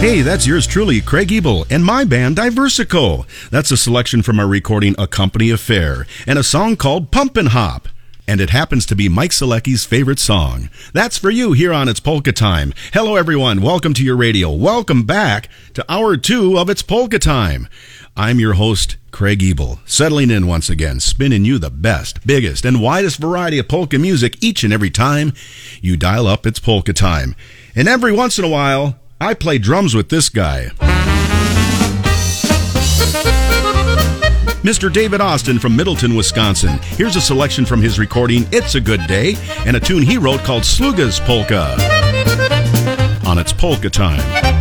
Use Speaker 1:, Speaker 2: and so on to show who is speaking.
Speaker 1: Hey, that's yours truly, Craig Ebel, and my band, Diversico. That's a selection from our recording A Company Affair, and a song called Pumpin' Hop. And it happens to be Mike Selecki's favorite song. That's for you here on It's Polka Time. Hello, everyone. Welcome to your radio. Welcome back to Hour 2 of It's Polka Time. I'm your host, Craig Ebel, settling in once again, spinning you the best, biggest, and widest variety of polka music each and every time you dial up It's Polka Time. And every once in a while, I play drums with this guy. Mr. David Austin from Middleton, Wisconsin. Here's a selection from his recording, It's a Good Day, and a tune he wrote called Sluga's Polka on It's Polka Time.